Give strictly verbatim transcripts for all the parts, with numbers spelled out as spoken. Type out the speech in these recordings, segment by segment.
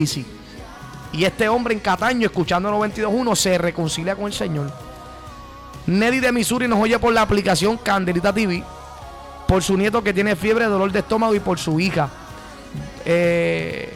Sí. Y este hombre en Cataño, escuchando noventa y dos punto uno, se reconcilia con el Señor. Neddy de Missouri nos oye por la aplicación Candelita T V, por su nieto que tiene fiebre, dolor de estómago, y por su hija. Eh,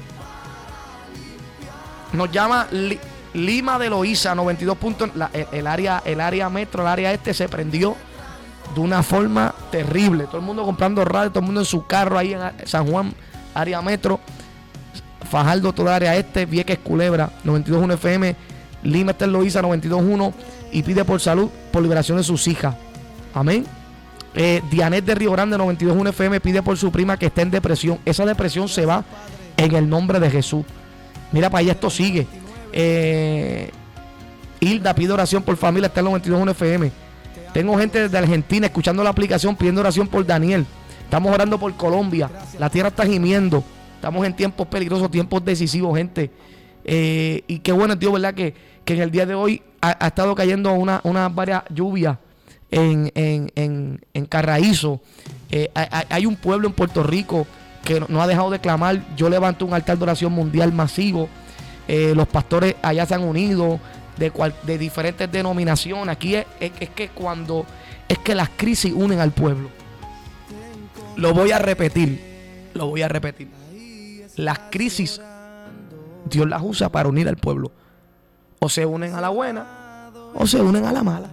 nos llama Li, Lima de Loíza, noventa y dos puntos. La, el, el, área, el área metro, el área este se prendió de una forma terrible. Todo el mundo comprando radio, todo el mundo en su carro ahí en San Juan, área metro. Fajardo, toda área este, Vieques, Culebra, noventa y dos punto uno F M, Lima, Esther Loíza, noventa y dos punto uno, y pide por salud, por liberación de sus hijas. Amén. Eh, Dianet de Río Grande, noventa y dos punto uno F M, pide por su prima que está en depresión. Esa depresión se va en el nombre de Jesús. Mira, para allá esto sigue. Eh, Hilda pide oración por familia, está en noventa y dos punto uno F M. Tengo gente desde Argentina escuchando la aplicación pidiendo oración por Daniel. Estamos orando por Colombia. La tierra está gimiendo. Estamos en tiempos peligrosos, tiempos decisivos, gente. Eh, y qué bueno, Dios, ¿verdad? Que, que en el día de hoy ha, ha estado cayendo una, una varias lluvias en, en, en, en Carraízo. Eh, hay, hay un pueblo en Puerto Rico que no, no ha dejado de clamar. Yo levanto un altar de oración mundial masivo. Eh, los pastores allá se han unido de, cual, de diferentes denominaciones. Aquí es, es, es que cuando es que las crisis unen al pueblo. Lo voy a repetir. Lo voy a repetir. Las crisis Dios las usa para unir al pueblo. O se unen a la buena o se unen a la mala.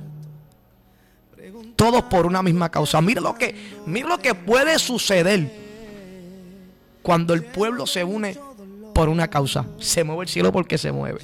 Todos por una misma causa. Mira lo que, mira lo que puede suceder cuando el pueblo se une por una causa. Se mueve el cielo porque se mueve.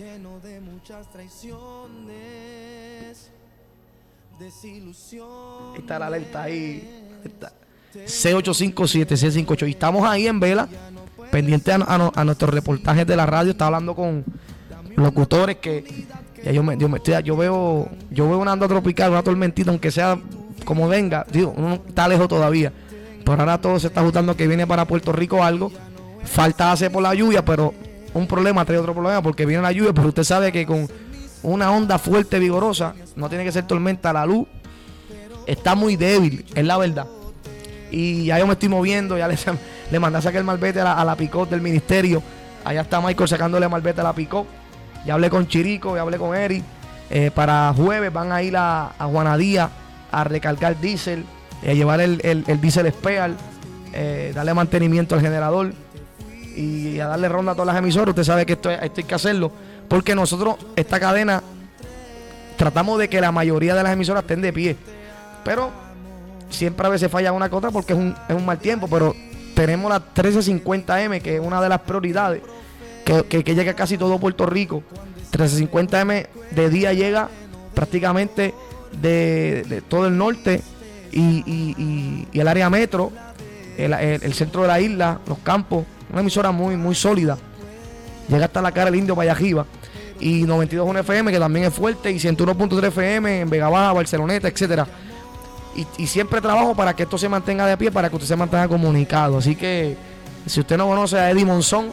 Está la alerta ahí. Está. seis ocho cinco siete seis cinco ocho. Y estamos ahí en vela, pendiente a, a, a nuestros reportajes de la radio. Está hablando con locutores que ya yo me, yo, me estoy, yo veo yo veo una onda tropical, una tormentita, aunque sea como venga, digo, uno está lejos todavía, pero ahora todo se está ajustando que viene para Puerto Rico algo. Falta hace por la lluvia, pero un problema trae otro problema porque viene la lluvia, pero usted sabe que con una onda fuerte, vigorosa, no tiene que ser tormenta, la luz está muy débil, es la verdad. Y ya yo me estoy moviendo, ya le, le mandé a sacar el malvete a la, a la picot del ministerio. Allá está Michael sacándole el malvete a la picot. Ya hablé con Chirico, ya hablé con Eric. Eh, para jueves van a ir a, a Juanadía a recargar diésel, a llevar el, el, el diésel Speal, eh, darle mantenimiento al generador y a darle ronda a todas las emisoras. Usted sabe que esto, esto hay que hacerlo, porque nosotros, esta cadena, tratamos de que la mayoría de las emisoras estén de pie. Pero siempre a veces falla una cosa porque es un, es un mal tiempo, pero tenemos la trece cincuenta eme, que es una de las prioridades, que, que, que llega a casi todo Puerto Rico. trece cincuenta eme de día llega prácticamente de, de todo el norte y, y, y, y el área metro, el, el, el centro de la isla, los campos. Una emisora muy, muy sólida. Llega hasta la cara del Indio, para allá arriba. Y noventa y dos punto uno F M, que también es fuerte, y ciento uno punto tres F M en Vega Baja, Barceloneta, etcétera. Y, y siempre trabajo para que esto se mantenga de pie, para que usted se mantenga comunicado. Así que, si usted no conoce a Eddie Monzón,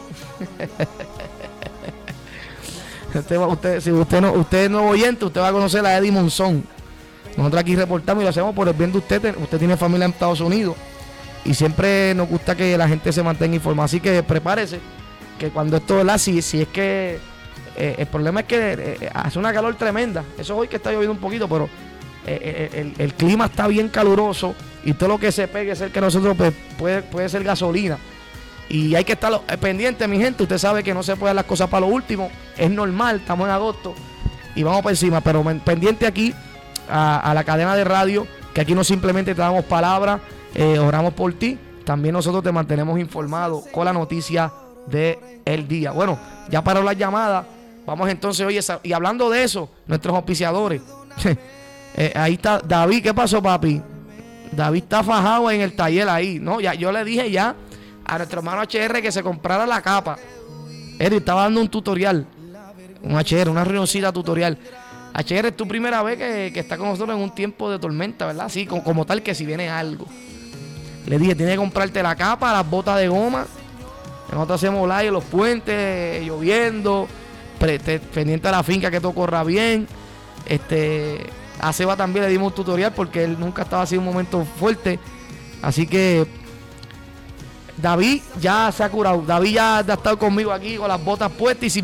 usted, usted, si usted no, usted es nuevo oyente, usted va a conocer a Eddie Monzón. Nosotros aquí reportamos y lo hacemos por el bien de usted. Usted tiene familia en Estados Unidos y siempre nos gusta que la gente se mantenga informada. Así que prepárese, que cuando esto, ¿verdad? Si, si es que eh, el problema es que eh, hace una calor tremenda. Eso hoy que está lloviendo un poquito, pero Eh, el, el clima está bien caluroso y todo lo que se pegue cerca de nosotros pues, puede, puede ser gasolina, y hay que estar pendiente, mi gente. Usted sabe que no se puede dar las cosas para lo último, es normal, estamos en agosto y vamos por encima, pero pendiente aquí a, a la cadena de radio, que aquí no simplemente te damos palabras, eh, oramos por ti, también nosotros te mantenemos informado con la noticia del día. Bueno, ya para las llamadas, vamos entonces, oye, y hablando de eso, nuestros auspiciadores. Eh, ahí está David. ¿Qué pasó, papi? David está fajado en el taller ahí. No, ya yo le dije ya a nuestro hermano H R que se comprara la capa. Él estaba dando un tutorial, un H R, una reunioncita tutorial. H R, es tu primera vez que, que está con nosotros en un tiempo de tormenta, ¿verdad? Sí, como, como tal, que si viene algo. Le dije, tienes que comprarte la capa, las botas de goma. Nosotros hacemos live en los puentes, lloviendo, pre, te, pendiente a la finca, que todo corra bien. Este... A Seba también le dimos un tutorial porque él nunca estaba así en un momento fuerte. Así que David ya se ha curado. David ya ha estado conmigo aquí con las botas puestas y sin